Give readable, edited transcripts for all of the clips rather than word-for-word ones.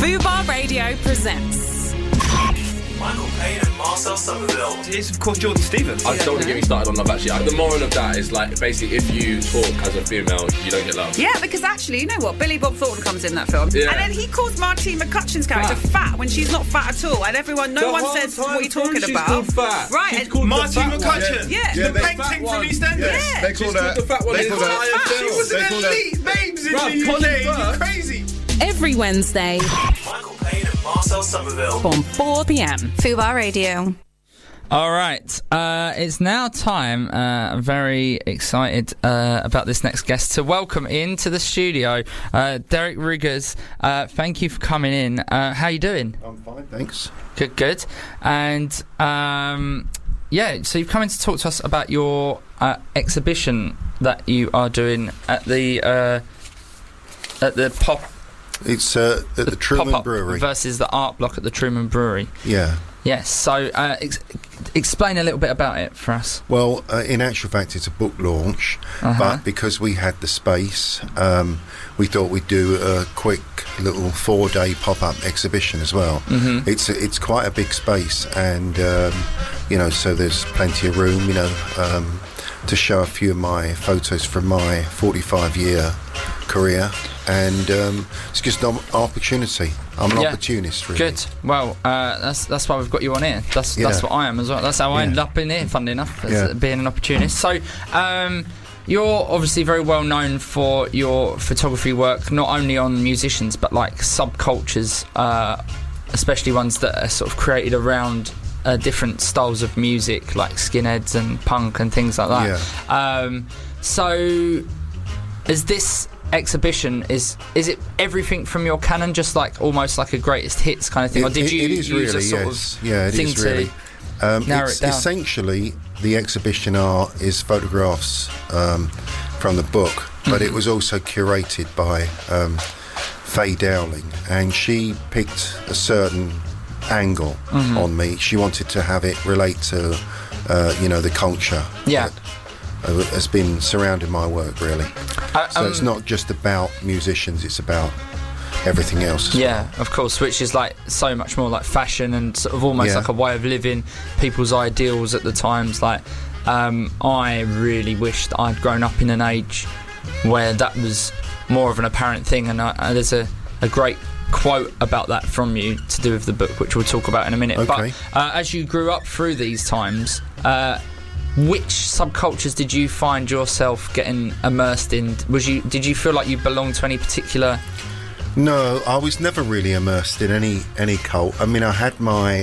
Fubar Radio presents Michael Payne and Marcel Somerville. It's of course Jordan Stevens. I don't want to get me started on love, actually. The moral of that is, like, basically, if you talk as a female, you don't get love. Yeah, because actually, you know what? Billy Bob Thornton comes in that film. Yeah. And then he calls Martine McCutcheon's character fat when she's not fat at all. And everyone, no one says, what are you talking about? Called fat. Right. She's called Martine the fat McCutcheon. one. Yeah. The painting from EastEnders. Yeah. They call She's that called the fat one. They call that. She was an elite babes in Bruv, the Colin UK. Burke. You're crazy. every Wednesday Michael Payne and Marcel Somerville. from 4 p.m. Fubar Radio. All right, it's now time. I'm very excited about this next guest to welcome into the studio, Derek Riggers. Thank you for coming in. How you doing? I'm fine, thanks. Good. And yeah, so you've come in to talk to us about your exhibition that you are doing at the pop. It's at the Truman Pop-Up Brewery. versus the art block at the Truman Brewery. Yeah. Yes. So explain a little bit about it for us. Well, in actual fact, it's a book launch, but because we had the space, we thought we'd do a quick little 4-day pop-up exhibition as well. Mm-hmm. It's quite a big space, and so there's plenty of room, to show a few of my photos from my 45-year career, and it's just an opportunity. I'm an opportunist, really. Good. Well, that's why we've got you on here. That's what I am as well. That's how I ended up in here, funnily enough, as being an opportunist. So, you're obviously very well known for your photography work, not only on musicians, but like subcultures, especially ones that are sort of created around different styles of music, like skinheads and punk and things like that. Yeah. So, is this exhibition, is it everything from your canon, just like almost like a greatest hits kind of thing, or did you it is use really, a sort yes. of yeah, it thing is really. narrow It's it down? essentially the exhibition art is photographs from the book, but it was also curated by Faye Dowling, and she picked a certain angle on me. She wanted to have it relate to the culture that has been surrounding my work, really. So it's not just about musicians, it's about everything else as well. Of course, which is like so much more like fashion and sort of almost like a way of living, people's ideals at the times. Like I really wished I'd grown up in an age where that was more of an apparent thing, and there's a great quote about that from you to do with the book, which we'll talk about in a minute. Okay. But as you grew up through these times, which subcultures did you find yourself getting immersed in? Did you feel like you belonged to any particular? No, I was never really immersed in any cult. I mean, I had my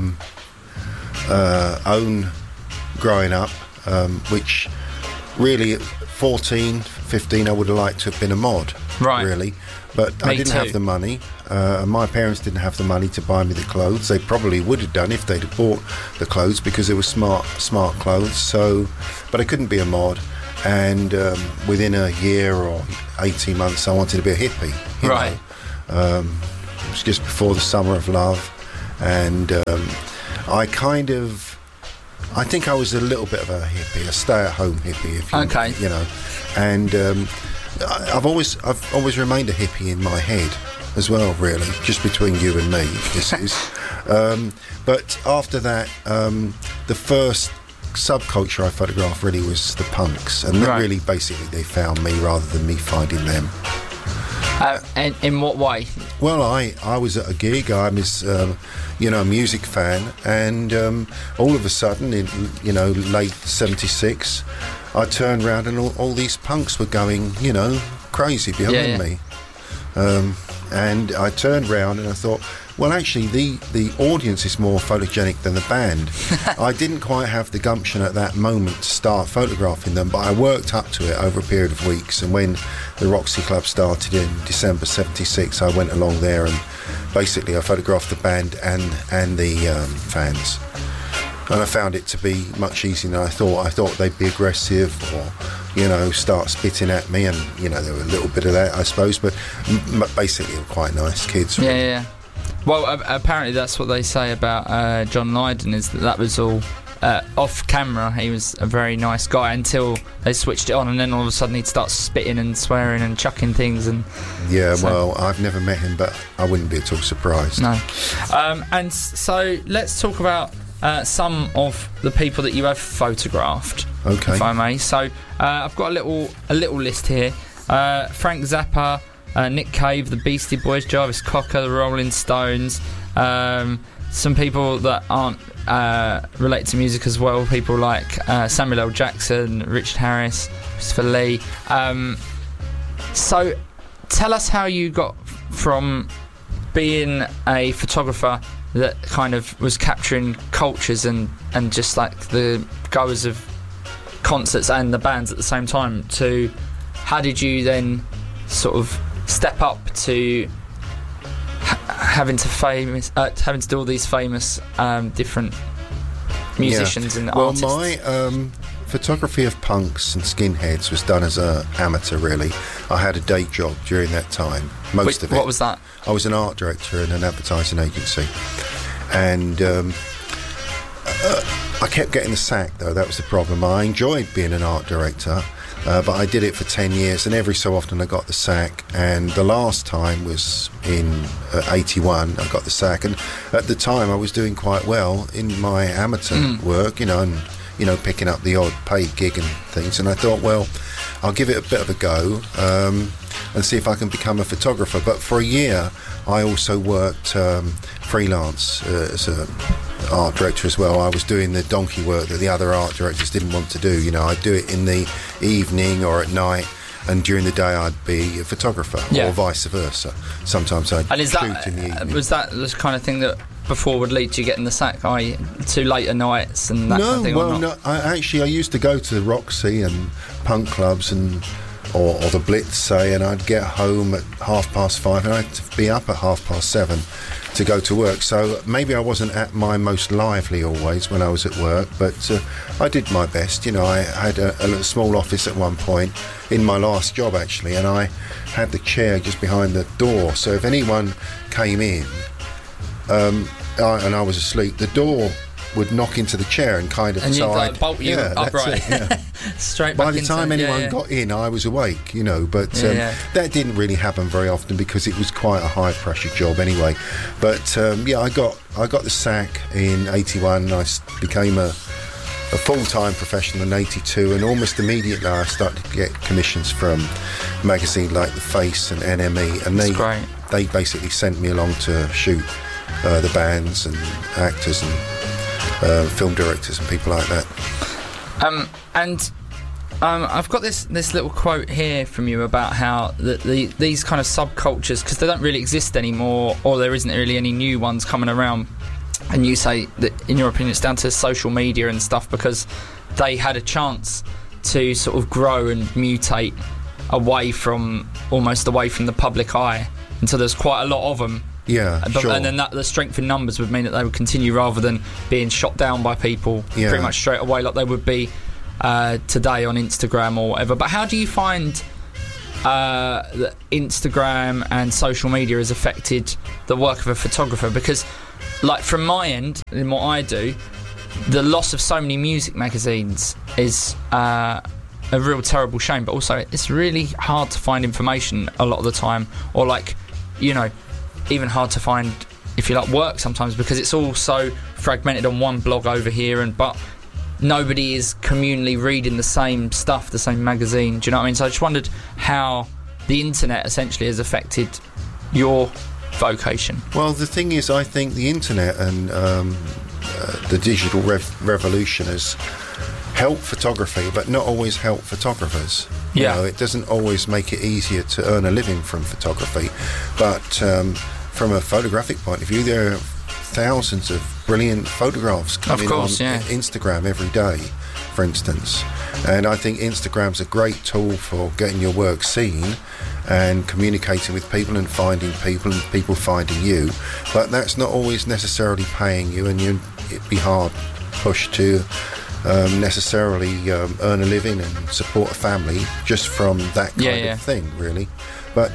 own growing up, which really at 14, 15 I would have liked to have been a mod, right? Really, but I didn't have the money. My parents didn't have the money to buy me the clothes. They probably would have done if they'd have bought the clothes, because they were smart clothes. So, but I couldn't be a mod, and within a year or 18 months I wanted to be a hippie, you right know. It was just before the summer of love, and I think I was a little bit of a hippie, a stay-at-home hippie, if you know. And I've always remained a hippie in my head as well, really, just between you and me. This is. But after that, the first subculture I photographed really was the punks, and really, basically, they found me rather than me finding them. And in what way? Well, I was at a gig. I'm this, a music fan, and all of a sudden, in late '76, I turned around and all these punks were going, crazy behind me. And I turned round and I thought, well, actually, the audience is more photogenic than the band. I didn't quite have the gumption at that moment to start photographing them, but I worked up to it over a period of weeks. And when the Roxy Club started in December '76, I went along there and basically I photographed the band and the fans. And I found it to be much easier than I thought. I thought they'd be aggressive or, start spitting at me, and, there were a little bit of that, I suppose, but basically they were quite nice kids. Really. Yeah. Well, apparently that's what they say about John Lydon, is that was all off camera he was a very nice guy until they switched it on, and then all of a sudden he'd start spitting and swearing and chucking things. And well, I've never met him, but I wouldn't be at all surprised. No. And so let's talk about some of the people that you have photographed, if I may. So I've got a little list here. Frank Zappa, Nick Cave, the Beastie Boys, Jarvis Cocker, the Rolling Stones, some people that aren't related to music as well, people like Samuel L. Jackson, Richard Harris, Christopher Lee. So tell us how you got from being a photographer that kind of was capturing cultures and just like the goers of concerts and the bands at the same time, to how did you then sort of step up to having to do all these famous different musicians and artists? Well, my photography of punks and skinheads was done as an amateur, really. I had a day job during that time, most of it. What was that? I was an art director in an advertising agency, and I kept getting the sack, though. That was the problem. I enjoyed being an art director, but I did it for 10 years, and every so often I got the sack. And the last time was in 81, I got the sack. And at the time I was doing quite well in my amateur work, and picking up the odd paid gig and things. And I thought, well, I'll give it a bit of a go and see if I can become a photographer. But for a year I also worked freelance as an art director as well. I was doing the donkey work that the other art directors didn't want to do. I'd do it in the evening or at night, and during the day I'd be a photographer, or vice versa. Sometimes I'd shoot in the evening. Was that the kind of thing that before would lead to you getting the sack, to later nights and that kind of thing? No, I used to go to the Roxy and punk clubs or the Blitz, say, and I'd get home at 5:30 and I'd be up at 7:30 to go to work. So maybe I wasn't at my most lively always when I was at work, but I did my best. I had a small office at one point in my last job, actually, and I had the chair just behind the door, so if anyone came in and I was asleep, the door would knock into the chair and kind of... And you'd bolt you upright. Straight back. By the time anyone got in, I was awake, but that didn't really happen very often because it was quite a high-pressure job anyway. But, I got the sack in 81, and I became a full-time professional in 82, and almost immediately I started to get commissions from magazines like The Face and NME, and they basically sent me along to shoot the bands and actors and film directors and people like that. I've got this little quote here from you about how these kind of subcultures, because they don't really exist anymore, or there isn't really any new ones coming around, and you say that in your opinion it's down to social media and stuff, because they had a chance to sort of grow and mutate away from the public eye, and so there's quite a lot of them. Yeah, sure. And then the strength in numbers would mean that they would continue rather than being shot down by people pretty much straight away like they would be today on Instagram or whatever. But how do you find that Instagram and social media has affected the work of a photographer? Because, like, from my end, in what I do, the loss of so many music magazines is a real terrible shame, but also it's really hard to find information a lot of the time, or even hard to find, if you like, work sometimes, because it's all so fragmented on one blog over here, but nobody is communally reading the same stuff, the same magazine. Do you know what I mean? So I just wondered how the internet essentially has affected your vocation. Well, the thing is, I think the internet and the digital revolution has helped photography, but not always helped photographers. It doesn't always make it easier to earn a living from photography, but from a photographic point of view, there are thousands of brilliant photographs coming on Instagram every day, for instance. And I think Instagram's a great tool for getting your work seen and communicating with people and finding people and people finding you. But that's not always necessarily paying you, and it'd be hard pushed to necessarily earn a living and support a family just from that kind of thing, really. But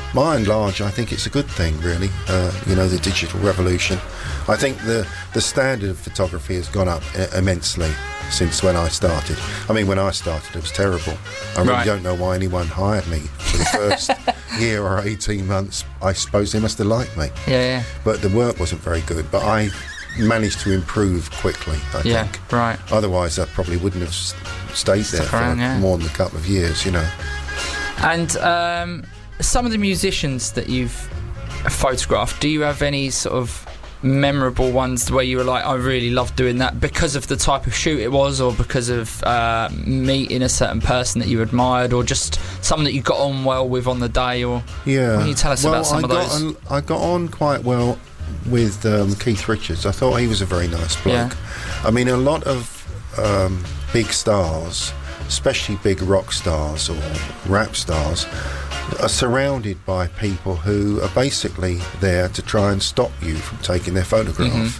by and large, I think it's a good thing, really. The digital revolution. I think the standard of photography has gone up immensely since when I started. I mean, when I started, it was terrible. I really don't know why anyone hired me for the first year or 18 months. I suppose they must have liked me. Yeah. But the work wasn't very good. But I managed to improve quickly, I think. Right. Otherwise, I probably wouldn't have stayed there for more than a couple of years, And some of the musicians that you've photographed, do you have any sort of memorable ones where you were like, I really loved doing that because of the type of shoot it was, or because of meeting a certain person that you admired, or just someone that you got on well with on the day? Or can you tell us about some of those? I got on quite well with Keith Richards. I thought he was a very nice bloke. I mean, a lot of big stars, especially big rock stars or rap stars, are surrounded by people who are basically there to try and stop you from taking their photograph.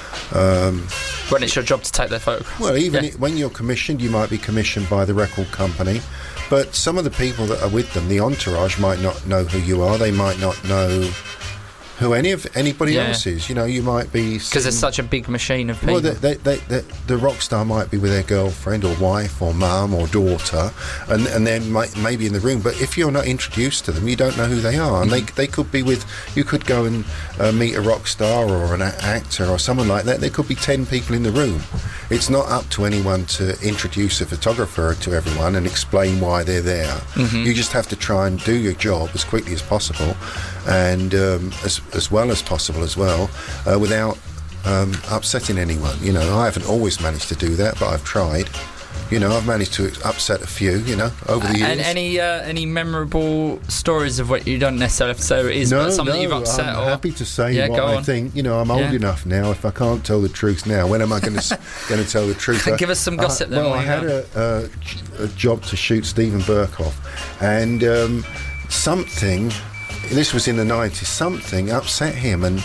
When it's your job to take their photograph. Well, even when you're commissioned, you might be commissioned by the record company, but some of the people that are with them, the entourage, might not know who you are. They might not know who anybody else is. You might be... Because it's such a big machine of people. Well, the rock star might be with their girlfriend or wife or mum or daughter, and they're maybe in the room, but if you're not introduced to them, you don't know who they are. And they could be with... You could go and meet a rock star or an actor or someone like that. There could be 10 people in the room. It's not up to anyone to introduce a photographer to everyone and explain why they're there. You just have to try and do your job as quickly as possible, and as well as possible as well, without upsetting anyone. I haven't always managed to do that, but I've tried. I've managed to upset a few, over the years. And any memorable stories of what you don't necessarily have to say it is, but something that you've upset? I'm happy to say what I think. I'm old enough now. If I can't tell the truth now, when am I going to tell the truth? Give us some gossip then. Well, I had a job to shoot Stephen Burkoff, and something... This was in the 90s. Something upset him, and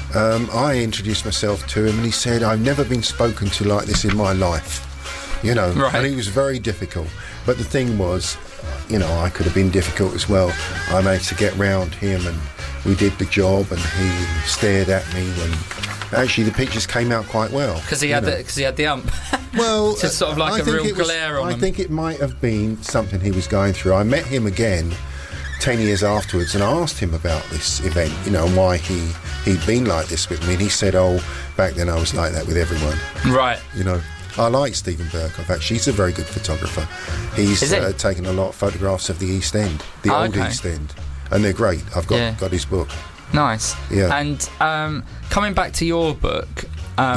I introduced myself to him, and he said, I've never been spoken to like this in my life. And he was very difficult. But the thing was, I could have been difficult as well. I managed to get round him, and we did the job, and he stared at me, and actually the pictures came out quite well. Because he had the ump. Well, just sort of like a real glare on him. I think it might have been something he was going through. I met him again 10 years afterwards, and I asked him about this event, and why he'd been like this with me, and he said, back then I was like that with everyone. Right. I like Stephen Burkoff, actually. He's a very good photographer. He's taken a lot of photographs of the East End, the old East End, and they're great. I've got his book. Nice. Yeah. And coming back to your book,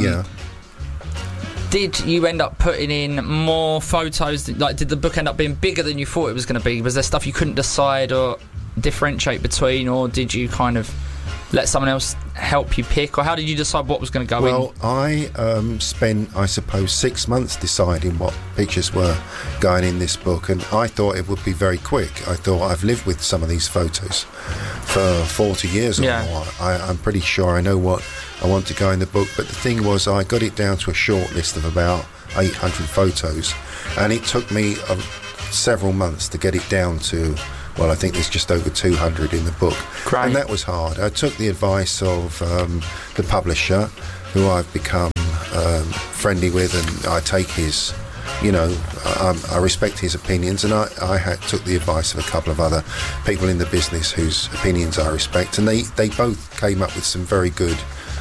did you end up putting in more photos? Did the book end up being bigger than you thought it was going to be? Was there stuff you couldn't decide or differentiate between, or did you kind of let someone else help you pick, or how did you decide what was going to go in? Well, I spent, I suppose, 6 months deciding what pictures were going in this book, and I thought it would be very quick. I thought, I've lived with some of these photos for 40 years or more. I'm pretty sure I know what I want to go in the book, but the thing was, I got it down to a short list of about 800 photos, and it took me several months to get it down to, well, I think there's just over 200 in the book. Great. And that was hard. I took the advice of the publisher, who I've become friendly with, and I take his, I respect his opinions, and I took the advice of a couple of other people in the business whose opinions I respect, and they both came up with some very good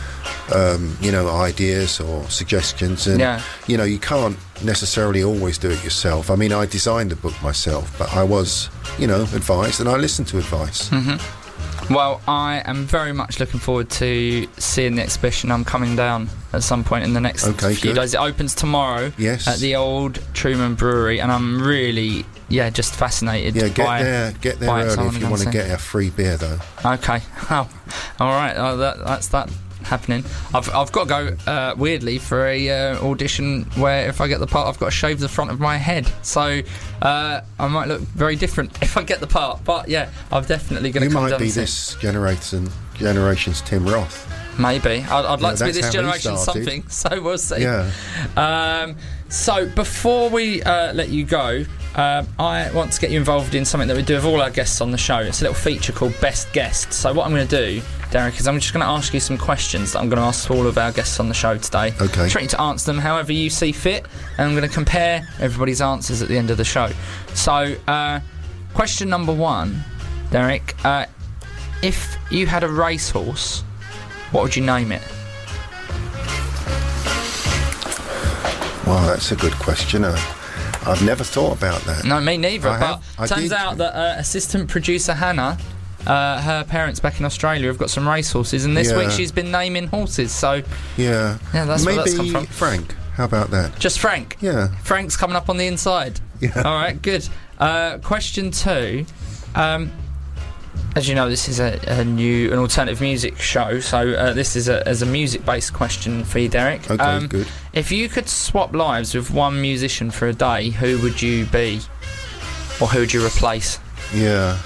ideas or suggestions, and you can't necessarily always do it yourself. I mean, I designed the book myself, but I was advised, and I listened to advice. Well, I am very much looking forward to seeing the exhibition. I'm coming down at some point in the next few days. It opens tomorrow at the old Truman Brewery, and I'm really just fascinated. Get there early if you want to get a free beer, though. Okay. Oh, all right. That's that happening. I've got to go weirdly for a audition where if I get the part I've got to shave the front of my head, so I might look very different if I get the part, but I'm definitely going to come down. You might be this generation's Tim Roth. Maybe. I'd like to be this generation's something, so we'll see. So before we let you go, I want to get you involved in something that we do with all our guests on the show. It's a little feature called Best Guest. So what I'm going to do, Derek, is I'm just going to ask you some questions that I'm going to ask all of our guests on the show today. Okay. I want you to answer them however you see fit, and I'm going to compare everybody's answers at the end of the show. So, question number 1, Derek. If you had a racehorse, what would you name it? Well, that's a good question. I've never thought about that. No, me neither. But turns out that assistant producer Hannah, her parents back in Australia have got some racehorses, and this week she's been naming horses. So yeah, that's maybe where that's come from. Frank. How about that? Just Frank. Yeah, Frank's coming up on the inside. Yeah. All right, good. Question 2. As you know, this is an alternative music show, so this is a music-based question for you, Derek. Okay, good. If you could swap lives with one musician for a day, who would you be? Or who would you replace? Yeah.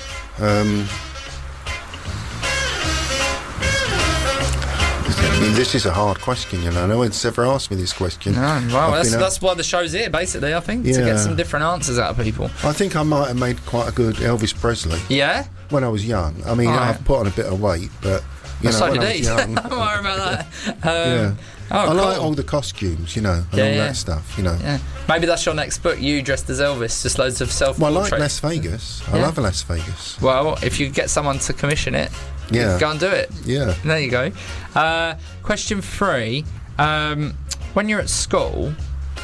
This is a hard question, No one's ever asked me this question. No, well, that's why the show's here, basically, I think, to get some different answers out of people. I think I might have made quite a good Elvis Presley. Yeah? When I was young. I mean, I've put on a bit of weight, but, so when did I was young... Don't worry about that. Yeah. I like all the costumes, and all that stuff, Yeah. Maybe that's your next book, you dressed as Elvis, just loads of self-portrait. Well, I like Las Vegas. I love Las Vegas. Well, if you get someone to commission it, go and do it. Yeah. There you go. Question 3. When you're at school,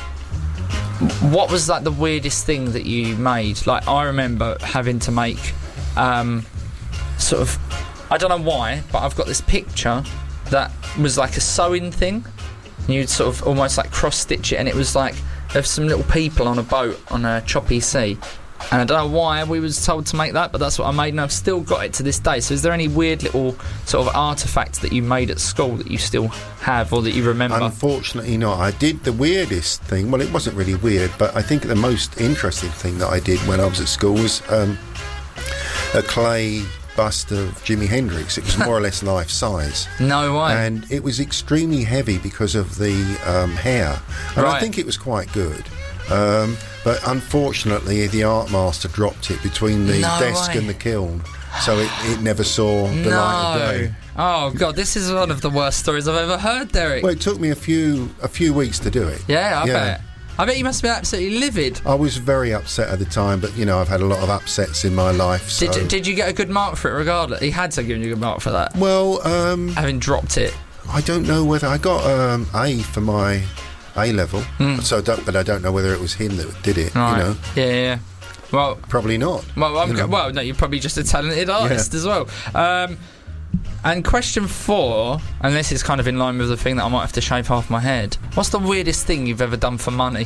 what was like the weirdest thing that you made? Like, I remember having to make sort of, I don't know why, but I've got this picture that was like a sewing thing. You'd sort of almost like cross stitch it, and it was like there's some little people on a boat on a choppy sea. And I don't know why we was told to make that, but that's what I made, and I've still got it to this day. So is there any weird little sort of artefacts that you made at school that you still have or that you remember? Unfortunately not. I did the weirdest thing, well, it wasn't really weird, but I think the most interesting thing that I did when I was at school was a clay bust of Jimi Hendrix. It was more or less life size. No way. And it was extremely heavy because of the hair. And I think it was quite good. But unfortunately, the art master dropped it between the desk and the kiln, so it never saw the light of day. Oh God, this is one of the worst stories I've ever heard, Derek. Well, it took me a few weeks to do it. Yeah, I bet you must be absolutely livid. I was very upset at the time, but I've had a lot of upsets in my life. So. Did you get a good mark for it regardless? He had to give you a good mark for that. Well, having dropped it. I don't know whether I got A for my A level, but I don't know whether it was him that did it. Right. Yeah. Well, probably not. Well, no, you're probably just a talented artist as well. And question 4, and this is kind of in line with the thing that I might have to shave half my head. What's the weirdest thing you've ever done for money?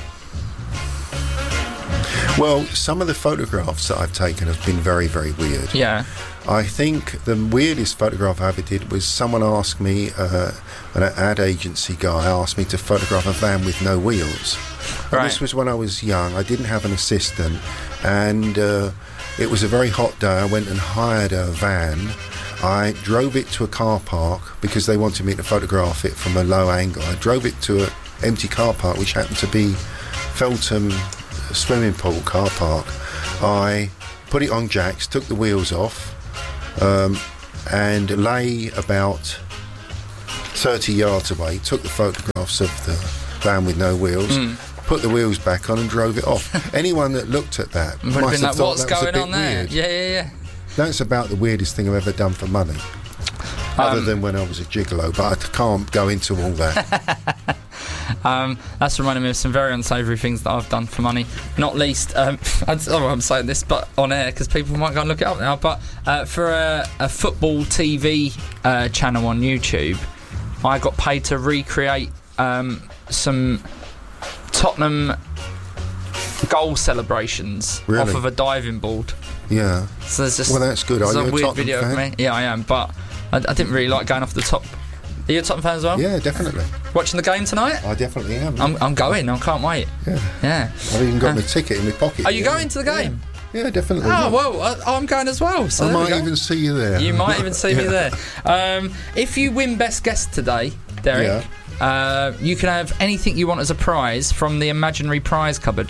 Well, some of the photographs that I've taken have been very, very weird. Yeah. I think the weirdest photograph I ever did was someone asked me, an ad agency guy asked me to photograph a van with no wheels. Right. This was when I was young. I didn't have an assistant, and it was a very hot day. I went and hired a van. I drove it to a car park because they wanted me to photograph it from a low angle. I drove it to an empty car park, which happened to be Feltham swimming pool car park. I put it on jacks, took the wheels off, and lay about 30 yards away, took the photographs of the van with no wheels, put the wheels back on and drove it off. Anyone that looked at that would must have thought what's that was going a bit on there? weird. Yeah. That's about the weirdest thing I've ever done for money. Other than when I was a gigolo, but I can't go into all that. That's reminding me of some very unsavoury things that I've done for money. Not least, I'm saying this, but on air, because people might go and look it up now, but for a football TV channel on YouTube, I got paid to recreate some Tottenham goal celebrations off of a diving board. Yeah. So there's just, well, that's good. Are you a weird Tottenham video fan? of me. Yeah, I am, but I didn't really like going off the top. Are you a Tottenham fan as well? Yeah, definitely. Watching the game tonight? I definitely am. I'm going. I can't wait. Yeah. I've even got my ticket in my pocket. Are you going to the game? Yeah, definitely. Oh, well, I'm going as well. So I might even see you there. You might even see me there. If you win Best Guest today, Derek, you can have anything you want as a prize from the imaginary prize cupboard.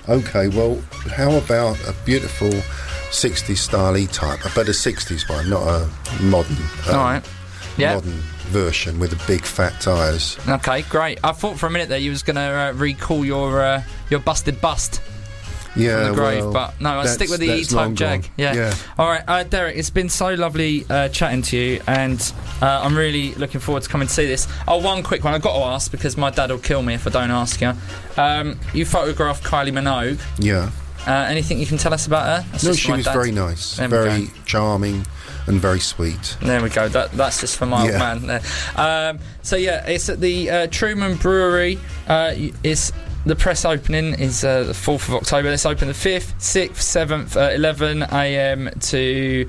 Okay, well, how about a beautiful 60s style E-Type, but a 60s one, not a modern. All right. Yeah. Modern version with the big fat tyres. Okay, great. I thought for a minute there you was going to recall your busted bust. Yeah, from the grave, well, but no, I'll stick with the E-Type Jag. Yeah. All right, Derek, it's been so lovely chatting to you, and I'm really looking forward to coming to see this. Oh, one quick one I've got to ask, because my dad will kill me if I don't ask you. You photographed Kylie Minogue. Yeah. Anything you can tell us about her? No, she was very nice, very charming and very sweet. There we go. That's just for my old man there. So yeah, it's at the Truman Brewery. It's the press opening is the 4th of October. It's open the 5th, 6th, 7th, 11 a.m. to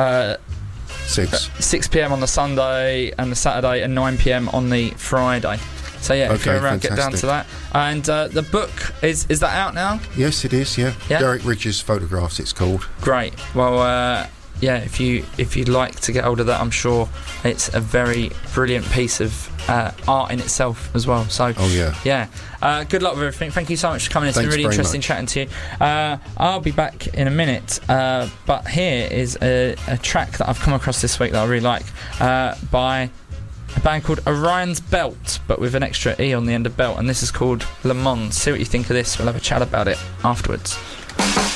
6 p.m. on the Sunday and the Saturday, and 9 p.m. on the Friday. So yeah, if you're around, get down to that. And the book, is that out now? Yes, it is. Yeah. Derek Ridges Photographs, it's called. Great. Well, yeah, if you'd like to get hold of that, I'm sure it's a very brilliant piece of art in itself as well. So good luck with everything. Thank you so much for coming. It's been really interesting chatting to you. I'll be back in a minute, but here is a track that I've come across this week that I really like, by a band called Orion's Belt, but with an extra E on the end of belt, and this is called Le Mans. See what you think of this. We'll have a chat about it afterwards.